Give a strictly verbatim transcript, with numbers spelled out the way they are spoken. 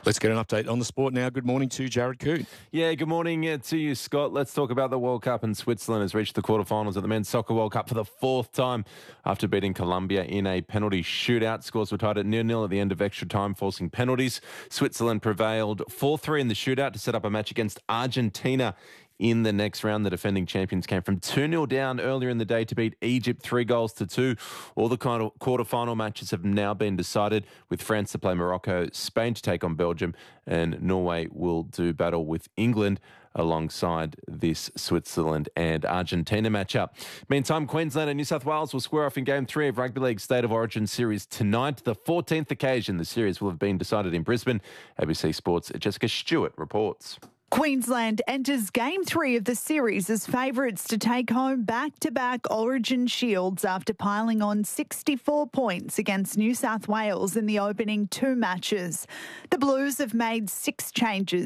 Let's get an update on the sport now. Good morning to Jared Coon. Yeah, good morning uh, to you, Scott. Let's talk about the World Cup, and Switzerland has reached the quarterfinals of the Men's Soccer World Cup for the fourth time after beating Colombia in a penalty shootout. Scores were tied at nil nil at the end of extra time, forcing penalties. Switzerland prevailed four three in the shootout to set up a match against Argentina in the next round. The defending champions came from two nil down earlier in the day to beat Egypt three goals to two. All the kind of quarter-final matches have now been decided, with France to play Morocco, Spain to take on Belgium, and Norway will do battle with England alongside this Switzerland and Argentina matchup. Meantime, Queensland and New South Wales will square off in Game three of Rugby League State of Origin Series tonight. The fourteenth occasion the series will have been decided in Brisbane. A B C Sports' Jessica Stewart reports. Queensland enters Game three of the series as favourites to take home back-to-back Origin Shields after piling on sixty-four points against New South Wales in the opening two matches. The Blues have made six changes